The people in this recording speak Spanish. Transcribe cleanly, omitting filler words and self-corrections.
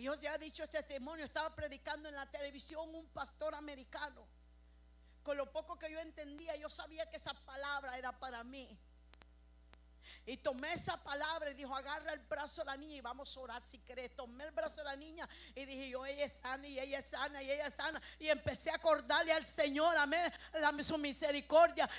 Y yo ya he dicho este testimonio. Estaba predicando en la televisión un pastor americano. Con lo poco que yo entendía, yo sabía que esa palabra era para mí. Y tomé esa palabra y dijo: agarra el brazo de la niña y vamos a orar si crees. Tomé el brazo de la niña y dije yo: ella es sana, y ella es sana, y ella es sana. Y empecé a acordarle al Señor, amén, su misericordia.